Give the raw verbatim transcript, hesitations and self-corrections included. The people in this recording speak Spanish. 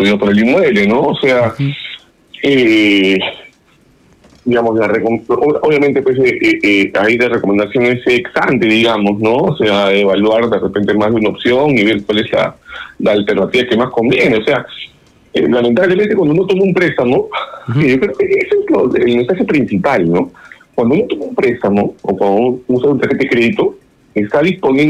estudio para el inmueble, ¿no? O sea, uh-huh. eh, digamos, la recom- obviamente pues eh, eh, hay de recomendaciones ex ante, digamos, ¿no? O sea, evaluar de repente más de una opción y ver cuál es la, la alternativa que más conviene. O sea, eh, lamentablemente cuando uno toma un préstamo, uh-huh. yo creo que ese es lo, el mensaje principal, ¿no? Cuando uno toma un préstamo o cuando uno usa un tarjeta de crédito, está disponiendo